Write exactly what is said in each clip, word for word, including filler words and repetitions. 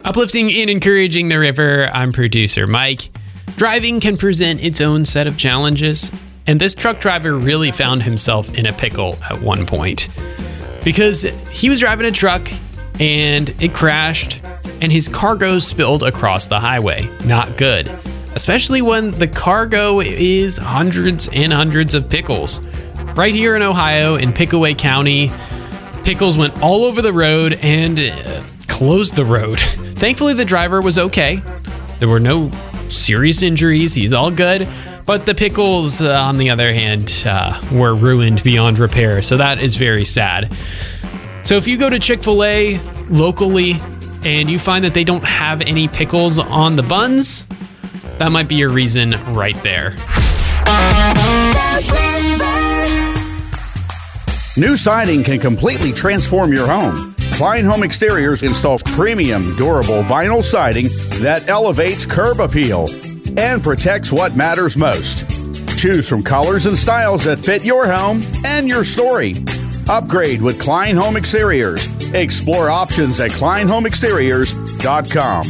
Uplifting and encouraging the river, I'm producer Mike. Driving can present its own set of challenges, and this truck driver really found himself in a pickle at one point. Because he was driving a truck, and it crashed, and his cargo spilled across the highway. Not good. Especially when the cargo is hundreds and hundreds of pickles. Right here in Ohio, in Pickaway County, pickles went all over the road and uh, closed the road. Thankfully, the driver was okay. There were no serious injuries. He's all good. But the pickles, uh, on the other hand, uh, were ruined beyond repair. So that is very sad. So if you go to Chick-fil-A locally and you find that they don't have any pickles on the buns, that might be your reason right there. New siding can completely transform your home. Klein Home Exteriors installs premium, durable vinyl siding that elevates curb appeal and protects what matters most. Choose from colors and styles that fit your home and your story. Upgrade with Klein Home Exteriors. Explore options at klein home exteriors dot com.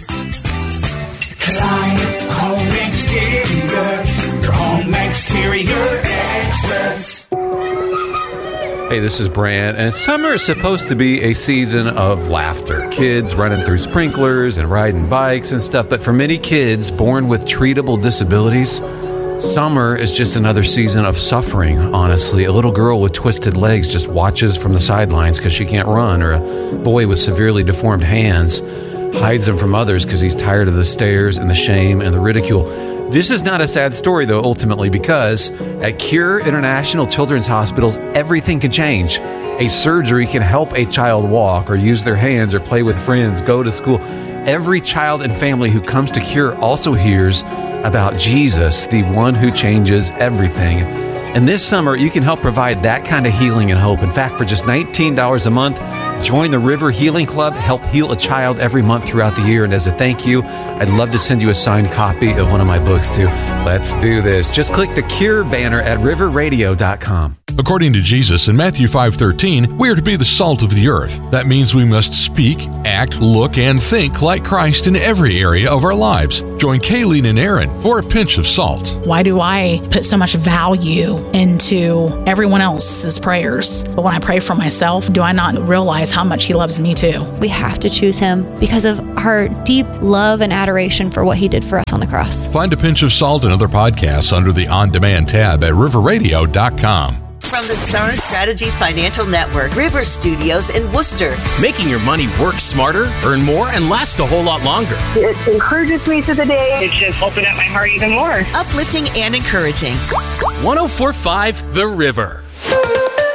Klein Home Exteriors, your home exterior experts. Hey, this is Brand, and summer is supposed to be a season of laughter. Kids running through sprinklers and riding bikes and stuff, but for many kids born with treatable disabilities, summer is just another season of suffering, honestly. A little girl with twisted legs just watches from the sidelines because she can't run, or a boy with severely deformed hands hides them from others because he's tired of the stares and the shame and the ridicule. This is not a sad story, though, ultimately, because at Cure International Children's Hospitals, everything can change. A surgery can help a child walk or use their hands or play with friends, go to school. Every child and family who comes to Cure also hears about Jesus, the one who changes everything. And this summer, you can help provide that kind of healing and hope. In fact, for just nineteen dollars a month, join the River Healing Club, help heal a child every month throughout the year. And as a thank you, I'd love to send you a signed copy of one of my books, too. Let's do this. Just click the Cure banner at river radio dot com. According to Jesus in Matthew five thirteen, we are to be the salt of the earth. That means we must speak, act, look, and think like Christ in every area of our lives. Join Kayleen and Aaron for a pinch of salt. Why do I put so much value into everyone else's prayers? But when I pray for myself, do I not realize how much he loves me too? We have to choose him because of our deep love and adoration for what he did for us on the cross. Find a pinch of salt and other podcasts under the On Demand tab at river radio dot com. From the Star Strategies Financial Network, River Studios in Worcester. Making your money work smarter, earn more, and last a whole lot longer. It encourages me through the day. It's just opened up my heart even more. Uplifting and encouraging. one oh four point five The River.